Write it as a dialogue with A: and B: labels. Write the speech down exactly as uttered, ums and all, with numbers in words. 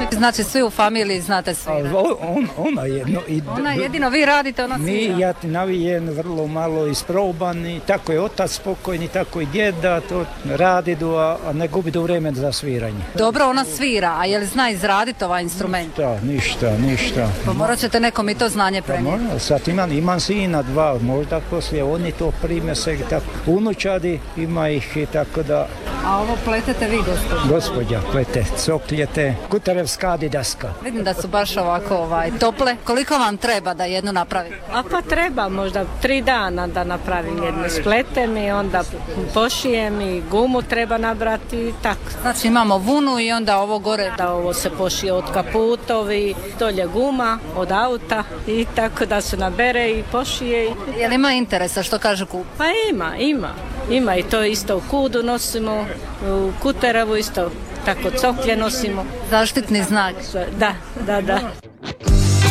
A: Znači svi u familiji znate svirati.
B: On, ona jedno. I,
A: ona jedino vi radite, ona svira.
B: Mi, ja navijem vrlo malo isprobani, tako je otac spokojni, tako i djeda, to radi do, a ne gubi do vremena za sviranje.
A: Dobro, ona svira, a je li zna izraditi ovaj instrument?
B: Ništa, ništa, ništa.
A: Pa morat ćete nekom i to znanje prenijeti.
B: Pa sad imam, imam sina dva, možda poslije oni to prime se, tako, unučadi ima ih i tako da.
A: A ovo pletete vi, gospođa?
B: Gospođa plete, cokljete, kutarevska daska.
A: Vidim da su baš ovako ovaj, tople. Koliko vam treba da jednu napravite?
C: A pa treba možda tri dana da napravim jednu. Spletem i onda pošijem i gumu treba nabrati i tako.
A: Znači imamo vunu i onda ovo gore.
C: Da ovo se pošije od kaputovi, dolje guma od auta i tako da se nabere i pošije.
A: Je li ima interesa što kaže kup?
C: Pa ima, ima. Ima i to isto u kudu nosimo, u Kuterevu isto tako coklje nosimo.
A: Zaštitni znak.
C: Da, da, da.